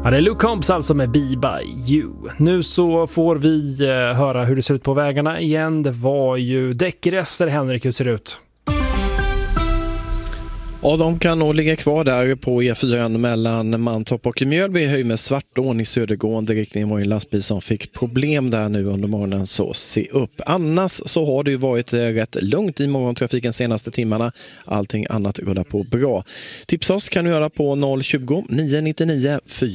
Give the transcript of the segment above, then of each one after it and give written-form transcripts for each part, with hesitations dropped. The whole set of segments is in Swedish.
Ja, det är Luke Combs alltså med Be By You. Nu så får vi höra hur det ser ut på vägarna igen. Det var ju däckrester, Henrik, hur ser det ut? Ja, de kan nog ligga kvar där på E4 mellan Mantorp och Mjölby, höj med Svartån i södergående riktning. Var en lastbil som fick problem där nu under morgonen, så se upp. Annars så har det ju varit rätt lugnt i morgontrafiken senaste timmarna. Allting annat rullar på bra. Tipsa oss kan du göra på 020 999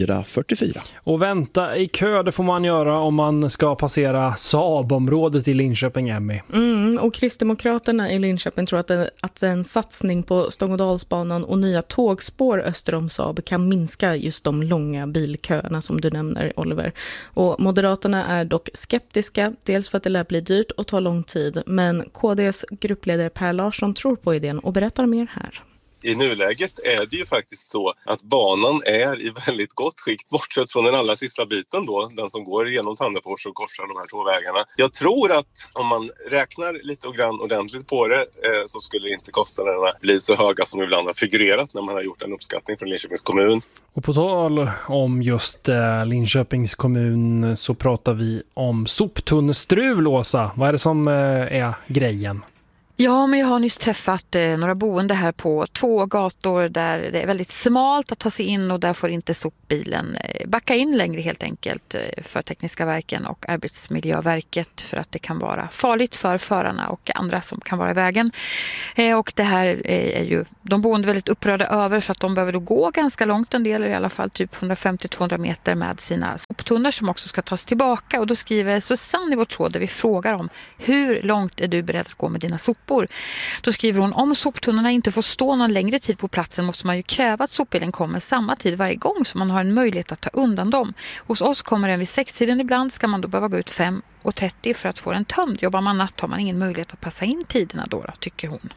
444. Och vänta i kö, det får man göra om man ska passera Saab-området i Linköping, Emmy. Och Kristdemokraterna i Linköping tror att en satsning på Stångådalsbanan och nya tågspår öster om Saab kan minska just de långa bilköerna som du nämner, Oliver. Och Moderaterna är dock skeptiska, dels för att det lär bli dyrt och ta lång tid, men KDs gruppledare Per Larsson tror på idén och berättar mer här. I nuläget är det ju faktiskt så att banan är i väldigt gott skick, bortsett från den allra sista biten då, den som går genom Tandefors och korsar de här två vägarna. Jag tror att om man räknar lite och grann ordentligt på det så skulle inte kostnaderna bli så höga som ibland har figurerat när man har gjort en uppskattning från Linköpings kommun. Och på tal om just Linköpings kommun så pratar vi om soptunnestrul, Åsa. Vad är det som är grejen? Ja, men jag har nyss träffat några boende här på 2 gator där det är väldigt smalt att ta sig in, och där får inte sopbilen backa in längre helt enkelt för Tekniska verken och Arbetsmiljöverket, för att det kan vara farligt för förarna och andra som kan vara i vägen. Och det här är ju de boende väldigt upprörda över, för att de behöver då gå ganska långt, en del i alla fall typ 150-200 meter med sina soptunnor som också ska tas tillbaka. Och då skriver Susanne i vårt tråd där vi frågar om hur långt är du beredd att gå med dina sopor. Då skriver hon, om soptunnorna inte får stå någon längre tid på platsen måste man ju kräva att sopbilen kommer samma tid varje gång, så man har en möjlighet att ta undan dem. Hos oss kommer den vid 6-tiden ibland, ska man då behöva gå ut 5:30 för att få den tömd. Jobbar man natt har man ingen möjlighet att passa in tiderna då, tycker hon.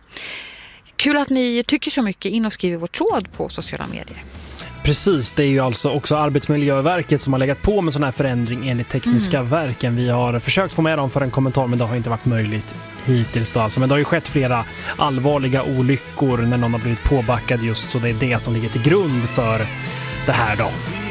Kul att ni tycker så mycket, in och skriver vårt tråd på sociala medier. Precis, det är ju alltså också Arbetsmiljöverket som har legat på med sån här förändring enligt Tekniska verken. Vi har försökt få med dem för en kommentar, men det har inte varit möjligt hittills då alltså. Men det har ju skett flera allvarliga olyckor när någon har blivit påbackad just, så det är det som ligger till grund för det här då.